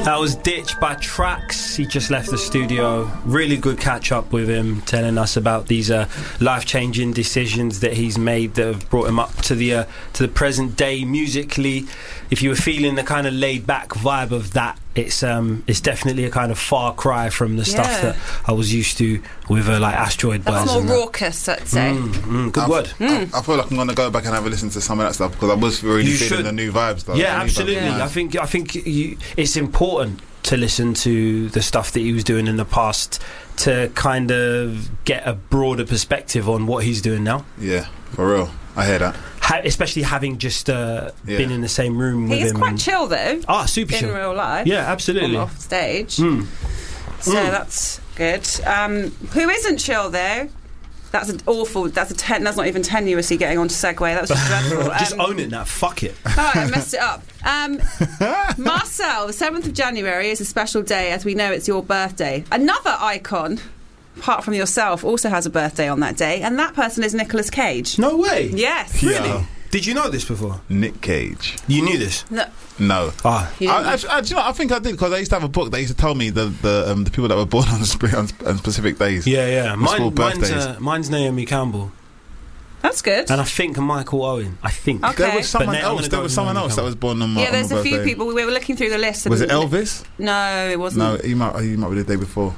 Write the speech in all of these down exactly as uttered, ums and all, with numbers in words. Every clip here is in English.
That was Ditch by Trax. He just left the studio. Really good catch up with him, telling us about these uh, life-changing decisions that he's made that have brought him up to the uh, to the present day musically. If you were feeling the kind of laid-back vibe of that, it's um it's definitely a kind of far cry from the yeah. stuff that I was used to with uh, like Asteroid Boys. That's more raucous, I'd say. Mm, mm, good I word. F- mm. I, I feel like I'm going to go back and have a listen to some of that stuff because I was really you feeling should. the new vibes. Though. Yeah, the absolutely. Vibes. I think I think you, it's important to listen to the stuff that he was doing in the past to kind of get a broader perspective on what he's doing now. Yeah, for real. I hear that. Ha- especially having just uh, yeah. been in the same room with him. He's quite chill though. Ah, super in chill. In real life. Yeah, absolutely. Off stage. Mm. So mm. that's good. Um, who isn't chill though? That's an awful. That's a ten. That's not even tenuously getting onto segue. That was just dreadful. Just um, own it now. Fuck it. All right, I messed it up. Um, Marcel, the seventh of January is a special day, as we know it's your birthday. Another icon, apart from yourself, also has a birthday on that day, and that person is Nicolas Cage. No way. Yes. Really? Yeah. Did you know this before? Nick Cage. You knew this? No. No. Ah. I, I, I, do you know, I think I did because I used to have a book that used to tell me the the, um, the people that were born on, sp- on, sp- on specific days. Yeah, yeah. Mine, mine's, birthdays. uh, mine's Naomi Campbell. That's good. And I think Michael Owen. I think. Okay. There was someone Na- else. There was someone else that was born on my Yeah, there's on my a few birthday. people. We were looking through the list. Was it Elvis? No, it wasn't. No, he might. He might be the day before.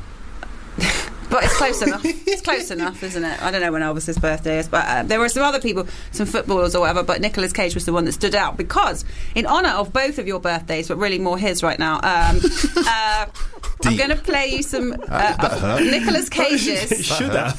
But it's close enough. It's close enough, isn't it? I don't know when Elvis's birthday is, but uh, there were some other people, some footballers or whatever, but Nicolas Cage was the one that stood out because, in honour of both of your birthdays, but really more his right now, um, uh, I'm going to play you some uh, Nicolas Cage's. Should have.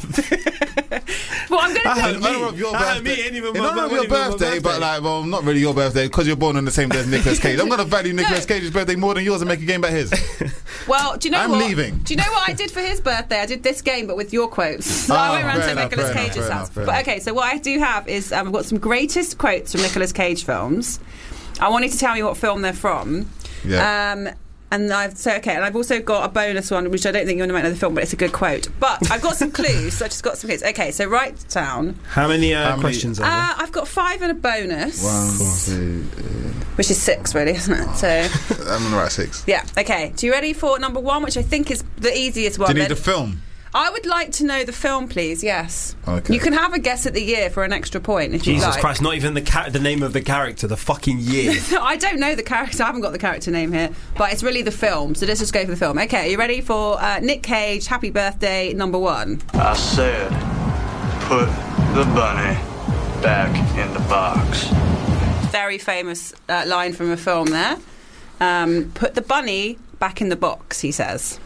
Well, I'm going to play in honour of your I birthday. me, any of In honour of your birthday, but like, well, not really your birthday because you're born on the same day as Nicolas Cage. I'm going to value Nicolas No. Cage's birthday more than yours and make a game about his. Well, do you know I'm what? leaving. Do you know what I did for his birthday? I did this game, but with your quotes. So Oh, I went around fair to enough, Nicolas fair enough, Cage's fair house. enough, fair But enough. okay, so what I do have is um, I've got some greatest quotes from Nicolas Cage films. I want you to tell me what film they're from. Yeah. Um, and I've so okay, and I've also got a bonus one, which I don't think you might know the film, but it's a good quote. But I've got some clues, so I just got some clues. Okay, so write down. How many, uh, How many- questions are there? Uh, I've got five and a bonus, One, two, uh, which is six, really, isn't it? So I'm going to write six. yeah, okay. Do you ready for number one, which I think is the easiest Do one? you need then? the film? I would like to know the film, please. Yes. Okay. You can have a guess at the year for an extra point if you Jesus like. Christ, not even the ca- the name of the character, the fucking year. I don't know the character. I haven't got the character name here, but it's really the film. So let's just go for the film. Okay, are you ready for uh, Nick Cage? Happy birthday, number one. I said, put the bunny back in the box. Very famous uh, line from a film there. Um, put the bunny back in the box. He says.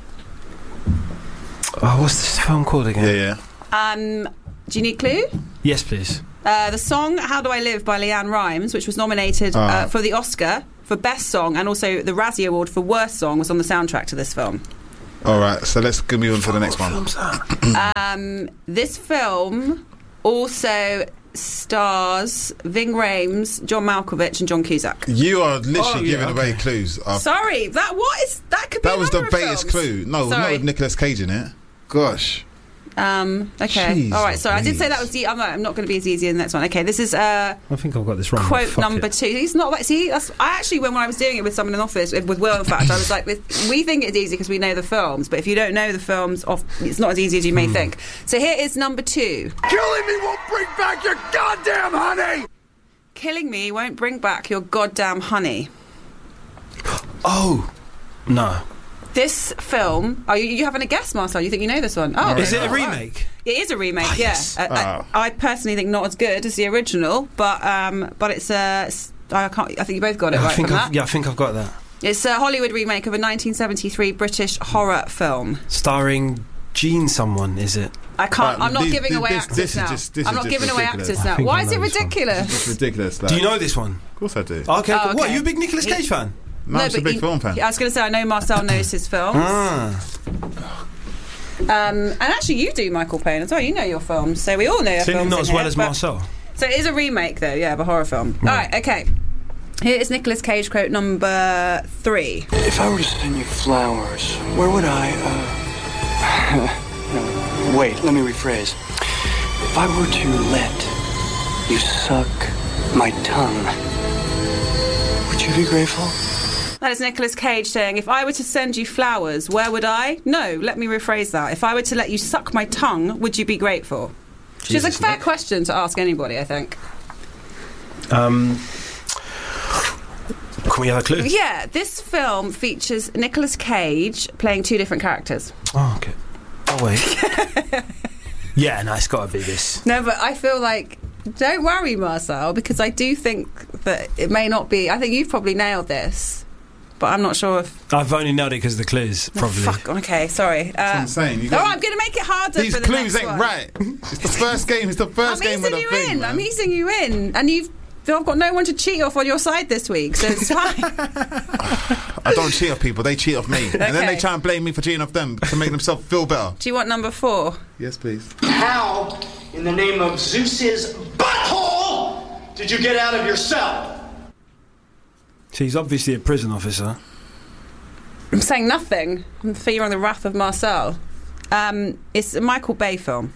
Oh, what's this film called again? Yeah, yeah. Um, do you need a clue? Yes, please. Uh, the song "How Do I Live" by Leanne Rimes, which was nominated uh, Ah. for the Oscar for Best Song and also the Razzie Award for Worst Song, was on the soundtrack to this film. All right, so let's go move on to the next one. Um, this film also stars Ving Rhames, John Malkovich, and John Cusack. You are literally Oh, yeah, giving okay. away clues. Uh, Sorry, that what is that? Could be that was the a number of baitest films. clue. No, not Sorry. with Nicolas Cage in it. Gosh. Um, okay, Jeez all right. Sorry, I did say Louise. that was the. I'm not, I'm not going to be as easy as the next one. Okay, this is uh, I think I've got this wrong. quote Fuck number it. two. He's not like. See, that's, I actually when, when I was doing it with someone in the office with, with Will, in fact, I was like, this, we think it's easy because we know the films, but if you don't know the films, off, it's not as easy as you may Hmm. think. So here is number two. Killing me won't bring back your goddamn honey! Killing me won't bring back your goddamn honey. Oh, no. This film. Are you, you having a guess, Marcel? You think you know this one? Oh, Is it a all right. remake? It is a remake. Ah, yeah. yes. Uh, Ah. I, I personally think not as good as the original, but um, but it's uh, s- I can't. I think you both got it I right think from I've, that. yeah, I think I've got that. It's a Hollywood remake of a nineteen seventy-three British horror film. Starring Gene someone, is it? I can't. Right, I'm not this- giving this- away this- actors this is now. just- this I'm is not just giving away ridiculous. actors I now. think Why I is know it this one. ridiculous? It's ridiculous. Like, Do you know this one? Of course I do. Okay, Oh, cool. What, okay. you a big Nicolas Cage fan? No, I'm just a but big you- film fan. I was going to say I know Marcel knows his films. Ah. Um, and actually, you do, Michael Payne, as well. You know your films, so we all know your Clearly films. not in as well here, as but- Marcel. So it is a remake, though, yeah, of a horror film. All right, okay. Here is Nicolas Cage quote number three. If I were to send you flowers, where would I, uh... no, wait, let me rephrase. If I were to let you suck my tongue, would you be grateful? That is Nicolas Cage saying, if I were to send you flowers, where would I? No, let me rephrase that. If I were to let you suck my tongue, would you be grateful? Which is a fair Nick. question to ask anybody, I think. Um, can we have a clue? Yeah, this film features Nicolas Cage playing two different characters. Oh, okay. Oh, wait. Yeah, no, it's got to be this. No, but I feel like... Don't worry, Marcel, because I do think that it may not be... I think you've probably nailed this, but I'm not sure if... I've only nailed it because of the clues, probably. Oh, fuck, okay, sorry. Uh, That's what I'm saying. You oh, I'm going to make it harder These for the clues next ain't one. right. It's the first game. It's the first I'm game of the you thing, in. man. I'm easing you in. And you've... I've got no one to cheat off on your side this week, so it's fine. I don't cheat off people. They cheat off me. Okay. And then they try and blame me for cheating off them to make themselves feel better. Do you want number four? Yes, please. How, in the name of Zeus's butthole, did you get out of your cell? So he's obviously a prison officer. I'm saying nothing. I'm fearing the wrath of Marcel. Um, it's a Michael Bay film.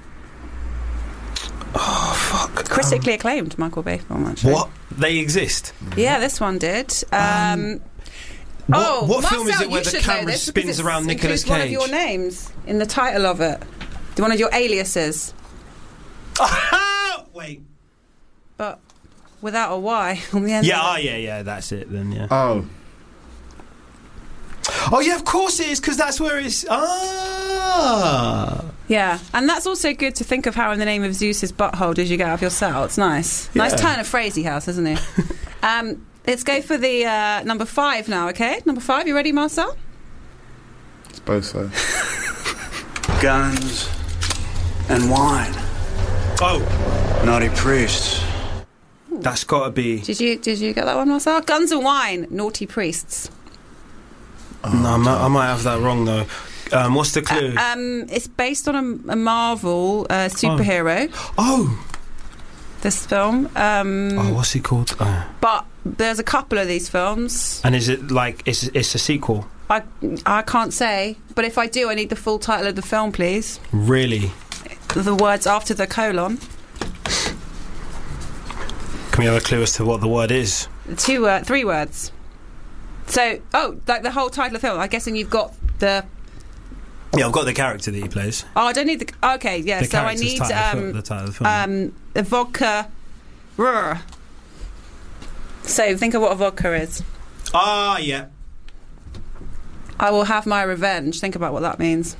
Oh, fuck. Critically um, acclaimed Michael Bay film, actually. What? They exist? Yeah, this one did. Um, um, what, oh, what Marcel, film is it where the camera spins around Nicolas Cage? One of your names in the title of it. One of your aliases. Wait. But without a Y on the end. Yeah, of oh, yeah, yeah, that's it then, yeah. Oh. Oh, yeah, of course it is, because that's where it's... Ah! Yeah, and that's also good to think of how in the name of Zeus's butthole did you get out of your cell. It's nice. Yeah. Nice turn of phrase he has, isn't it? um, let's go for the uh, number five now, okay? Number five, you ready, Marcel? I suppose so. Guns and wine. Oh! Naughty priests. That's got to be... Did you Did you get that one, Marcel? Guns and wine, naughty priests. Oh, no, I might, I might have that wrong, though. Um, what's the clue? Uh, um, it's based on a, a Marvel uh, superhero. Oh. oh! This film. Um, oh, what's he called? Oh. But there's a couple of these films. And is it like, it's, it's a sequel? I, I can't say, but if I do, I need the full title of the film, please. Really? The words after the colon. Can we have a clue as to what the word is? Two, uh, three words. So, oh, like the whole title of the film. I'm guessing you've got the... Yeah, I've got the character that he plays. Oh, I don't need the... Okay, yeah, the so I need... Title, um, the title of the film. Um, a vodka... Rrr. So, think of what a vodka is. Ah, yeah. I will have my revenge. Think about what that means.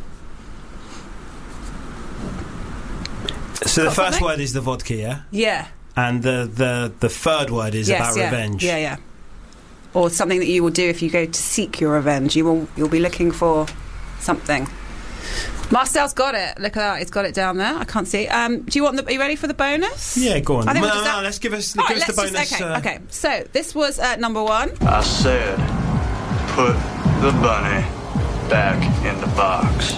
So the Got first something? word is the vodka, yeah? Yeah. And the, the, the third word is yes, about yeah. revenge. Yeah, yeah. Or something that you will do if you go to seek your revenge. You will, you'll be looking for something. Marcel's got it. Look at that. He's got it down there. I can't see. Um, do you want the... Are you ready for the bonus? Yeah, go on. I think no, we'll no, just no, have- let's give us, All give right, us the let's bonus. just- okay, uh, okay. So, this was uh, number one. I said, put the bunny back in the box.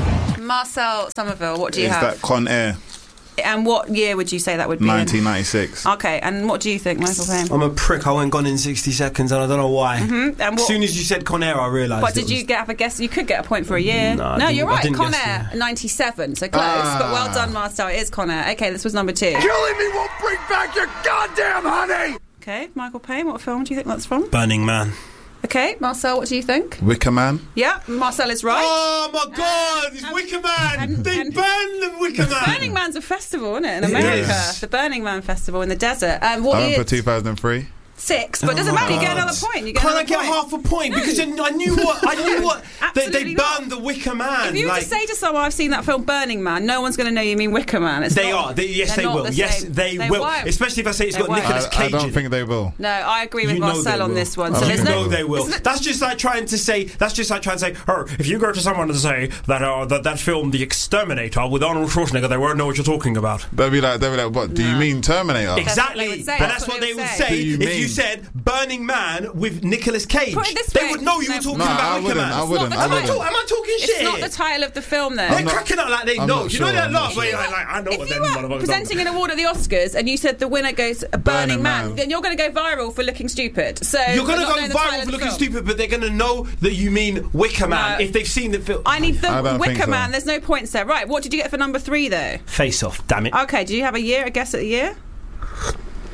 Marcel Somerville, what do you Is have? that Con Air? And what year would you say that would be in? nineteen ninety-six. Okay, and what do you think, Michael Payne? I'm a prick. I went gone in sixty seconds and I don't know why. Mm-hmm. And As what, soon as you said Con Air, I realised. but it did was you get have a guess? You could get a point for a year. No, I no didn't- you're I right. didn't Con guess Air, the- ninety-seven, so close. Ah. But well done, Marcel. It is Con Air. Okay, this was number two. Killing me won't bring back your goddamn honey! Okay, Michael Payne, what film do you think that's from? Burning Man. Okay, Marcel, what do you think? Wicker Man? Yeah, Marcel is right. Oh my God! It's and- Wicker Man. and- they and- burned the Wicker Man. Burning Man's a festival, isn't it, in It America? is. The Burning Man Festival in the desert. Um, what I went year? for two thousand three. Six, but it Oh doesn't my matter. You get God. another point. You get Can't another I get point. half a point? No. Because I I knew what I knew what they, they Absolutely not. burned the Wicker Man. If you were like, to say to someone, "I've seen that film Burning Man," no one's going to know you mean Wicker Man. It's they not, are. They, yes, they're they not will. the Yes, same. they, They will. won't. Especially if I say it's They got won't. Nicolas I, Cage. I in don't it. think they will. No, I agree with You know Marcel they on will. this one. Oh, So you there's know no. they will. isn't it- That's just like trying to say. That's just like trying to say. Oh, if you go to someone and say that uh, that that film, The Exterminator, with Arnold Schwarzenegger, they won't know what you're talking about. They'll be like, they'll be like, what? Do you No. mean Terminator? That's what they Exactly, would say. but That's that's what what they they would would say. say Do you if you mean? said Burning Man with Nicolas Cage. Put it this they way. would know you were No. talking No, about I Wicker wouldn't. Man. I It's wouldn't. not I the Am I, wouldn't. talk- am I talking shit? It's not the title of the film, though. They're I'm not- cracking up like they I'm know. not You sure, know they're I'm not. not sure. Like, like, I know If what you them were motherfuckers presenting an award at the Oscars and you said the winner goes Burning, Burning Man, Man. then you're going to go viral for looking stupid. So You're going to not go knowing the title viral of for the looking film. stupid, but they're going to know that you mean Wicker Man No. if they've seen the film. I need I the don't think Wicker so. Man. There's no points there. Right, what did you get for number three, though? Face Off, damn it. Okay, do you have a year, a guess at the year?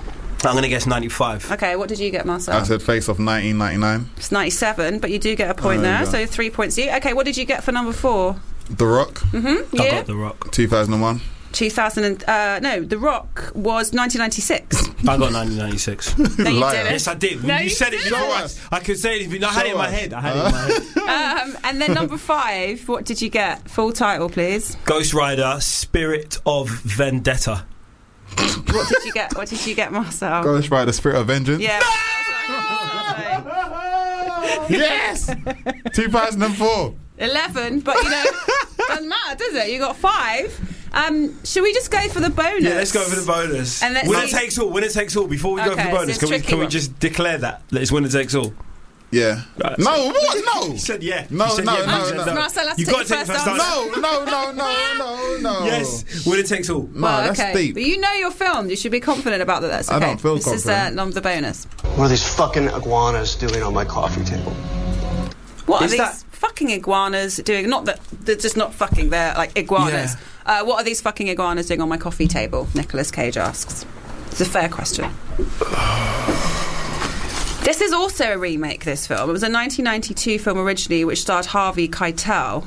I'm going to guess ninety-five. Okay, what did you get, Marcel? I said Face Off nineteen ninety-nine. It's ninety-seven, but you do get a point Oh, there, yeah. so three points to you. Okay, what did you get for number four? The Rock, Mm-hmm. I Yeah. got The Rock. two thousand one. two thousand and, uh, no, The Rock was nineteen ninety-six. I got nineteen ninety-six. No, you Liar. didn't. Yes, I did. No, you, you said it didn't. before. Show I, us. I could say it. No, I had it in Show my us. head. I had it in my head. Um, and then number five, what did you get? Full title, please. Ghost Rider, Spirit of Vendetta. What did you get? What did you get, Marcel? Ghost Rider, Spirit of Vengeance. Yeah. Yes! two thousand four. eleven, but you know, doesn't matter, does it? You got five. Um, should we just go for the bonus? Yeah, let's go for the bonus. And let's winner see- takes all. Winner takes all. Before we go for Okay, the bonus, so can we it's can we tricky just declare that that it's winner takes all? Yeah. Right, No, so- what? No. You said yeah. No, You said no, yeah, no, you said no. Marcel has to You take got to the take the first first answer. answer. No, no, no, no, no, no. Yes, winner takes all. No, Well, that's okay. deep. But you know your film. You should be confident about that. That's okay. I don't feel this is uh, confident. num- the bonus. What are these fucking iguanas doing on my coffee table? What Is are these that- fucking iguanas doing? Not that they're just not fucking. They're like iguanas. Yeah. Uh, what are these fucking iguanas doing on my coffee table? Nicolas Cage asks. It's a fair question. This is also a remake, this film. It was a nineteen ninety-two film originally, which starred Harvey Keitel.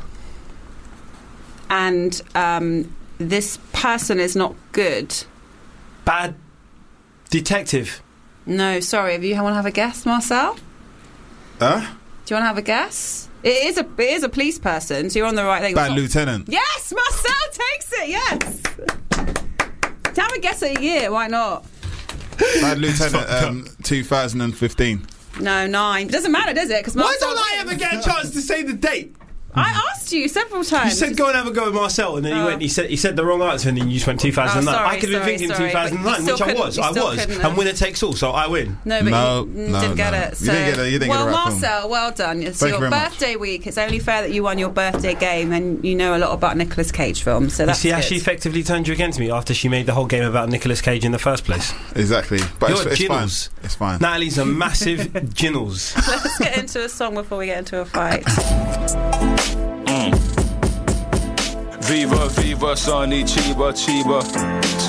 And um, this person is not good. Bad detective. No, sorry. If you want to have a guess, Marcel? Huh? Do you want to have a guess? It is a it is a police person, so you're on the right thing. Bad It's not- Lieutenant. Yes, Marcel takes it. Yes. To have a guess at a year, why not? Bad Lieutenant, um, two thousand fifteen. No, nine. It doesn't matter, does it? Because Why don't I ever get a chance to say the date? I asked you several times. You said go and have a go with Marcel, and then you Oh. went. He said he said the wrong answer, and then you just went two thousand nine. Oh, sorry, I could have been sorry, thinking sorry, two thousand but nine, you still which I couldn't- was. you I still was, couldn't and have. winner takes all, so I win. No, but No, you mm, no, didn't get no. it. You So. didn't get it- you didn't get well, the right film. Marcel, well done. It's Thank you your very much. birthday week. It's only fair that you won your birthday game, and you know a lot about Nicolas Cage films. So You that's see how good. she effectively turned you against me after she made the whole game about Nicolas Cage in the first place. Exactly. But it's, You're it's fine. Ginnels. It's fine. Natalie's a massive Ginnels. Let's get into a song before we get into a fight. Viva, viva, Sonny, Chiba, Chiba.